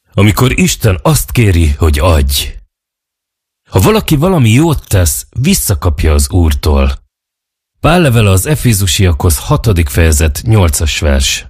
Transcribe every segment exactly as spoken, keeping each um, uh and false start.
Amikor Isten azt kéri, hogy adj. Ha valaki valami jót tesz, visszakapja az Úrtól. Pál levele az Efézusiakhoz hatodik fejezet nyolcas vers.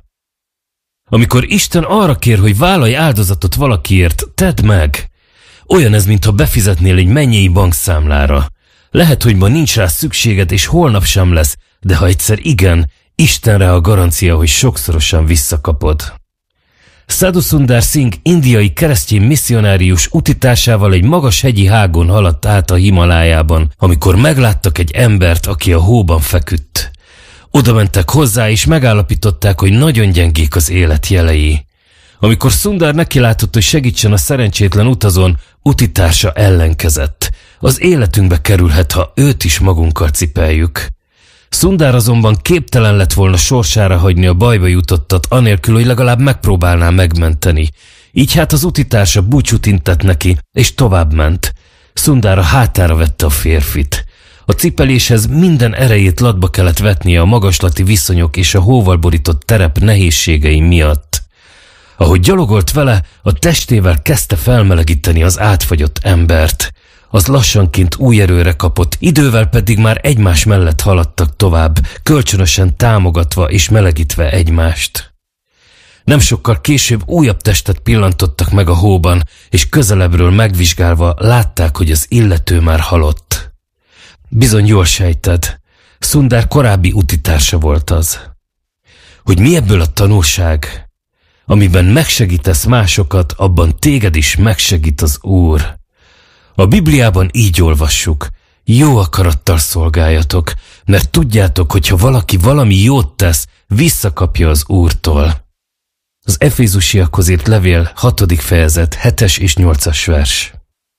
Amikor Isten arra kér, hogy vállalj áldozatot valakiért, tedd meg. Olyan ez, mintha befizetnél egy mennyei bankszámlára. Lehet, hogy ma nincs rá szükséged, és holnap sem lesz, de ha egyszer igen, Istenre a garancia, hogy sokszorosan visszakapod. Sadhu Sundar Singh indiai keresztény misszionárius utitásával egy magas hegyi hágon haladt át a Himalájában, amikor megláttak egy embert, aki a hóban feküdt. Oda mentek hozzá, és megállapították, hogy nagyon gyengék az élet jelei. Amikor Sundar nekilátott, hogy segítsen a szerencsétlen utazón, utitársa ellenkezett. Az életünkbe kerülhet, ha őt is magunkkal cipeljük. Sundar azonban képtelen lett volna sorsára hagyni a bajba jutottat, anélkül, hogy legalább megpróbálná megmenteni. Így hát az utitársa búcsút intett neki, és tovább ment. Sundar a hátára vette a férfit. A cipeléshez minden erejét latba kellett vetnie a magaslati viszonyok és a hóval borított terep nehézségei miatt. Ahogy gyalogolt vele, a testével kezdte felmelegíteni az átfagyott embert. Az lassanként új erőre kapott, idővel pedig már egymás mellett haladtak tovább, kölcsönösen támogatva és melegítve egymást. Nem sokkal később újabb testet pillantottak meg a hóban, és közelebbről megvizsgálva látták, hogy az illető már halott. Bizony jól sejted, Sundar korábbi utitársa volt az. Hogy mi ebből a tanulság? Amiben megsegítesz másokat, abban téged is megsegít az Úr. A Bibliában így olvassuk, jó akarattal szolgáljatok, mert tudjátok, hogy ha valaki valami jót tesz, visszakapja az Úrtól. Az Efézusiakhoz írt levél hatodik fejezet hetes és nyolcas vers.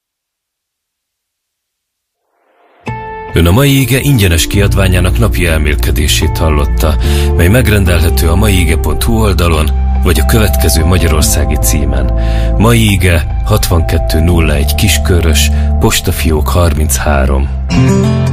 Ön a Mai Ige ingyenes kiadványának napi elmélkedését hallotta, mely megrendelhető a maiige pont hu oldalon, vagy a következő magyarországi címen. Mai Ige hatvankettő nulla egy Kiskörös, postafiók harminchárom.